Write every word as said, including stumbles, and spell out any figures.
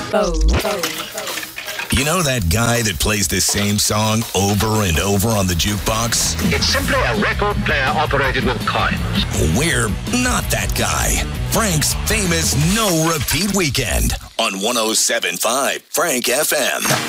You know that guy that plays the same song over and over on the jukebox? It's simply a record player operated with coins. We're not that guy. Frank's famous no repeat weekend on one oh seven point five Frank F M.